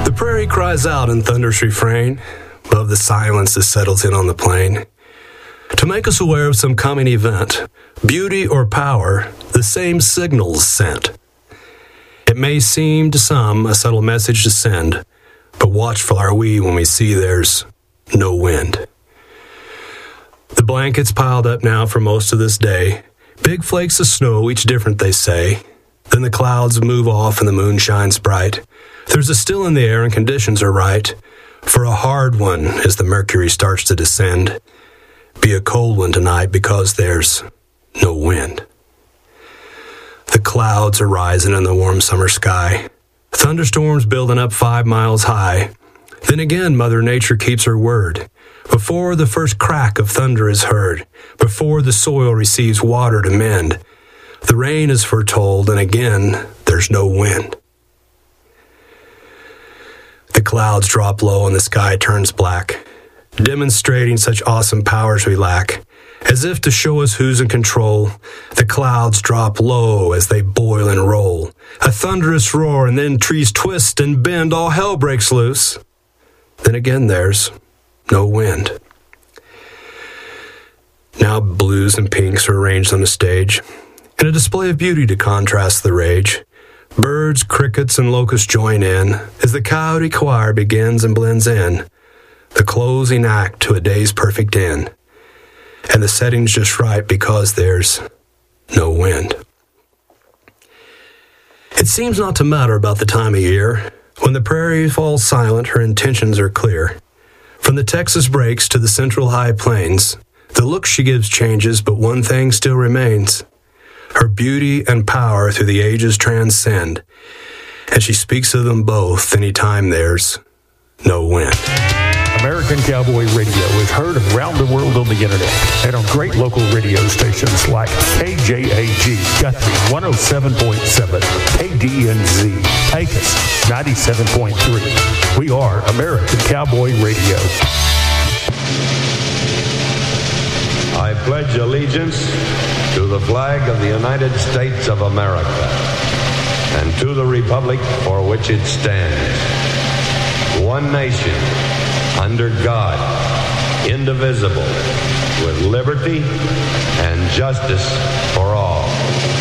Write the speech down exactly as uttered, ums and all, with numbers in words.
The prairie cries out in thunderous refrain above the silence that settles in on the plain, to make us aware of some coming event, beauty or power, the same signals sent. It may seem to some a subtle message to send, but watchful are we when we see there's no wind. The blankets piled up now for most of this day, big flakes of snow, each different they say. Then the clouds move off and the moon shines bright. There's a still in the air and conditions are right, for a hard one as the mercury starts to descend. Be a cold one tonight because there's no wind. The clouds are rising in the warm summer sky. Thunderstorms building up five miles high. Then again, Mother Nature keeps her word. Before the first crack of thunder is heard, before the soil receives water to mend, the rain is foretold, and again, there's no wind. The clouds drop low and the sky turns black, demonstrating such awesome powers we lack. As if to show us who's in control, the clouds drop low as they boil and roll. A thunderous roar, and then trees twist and bend, all hell breaks loose. Then again there's no wind. Now blues and pinks are arranged on the stage, in a display of beauty to contrast the rage. Birds, crickets, and locusts join in, as the coyote choir begins and blends in, the closing act to a day's perfect end. And the setting's just right because there's no wind. It seems not to matter about the time of year. When the prairie falls silent, her intentions are clear. From the Texas breaks to the central high plains, the look she gives changes, but one thing still remains. Her beauty and power through the ages transcend, and she speaks of them both anytime there's no wind. American Cowboy Radio is heard around the world on the internet and on great local radio stations like K J A G Guthrie one oh seven point seven, K D N Z Pecos ninety-seven point three. We are American Cowboy Radio. I pledge allegiance to the flag of the United States of America and to the republic for which it stands, one nation, under God, indivisible, with liberty and justice for all.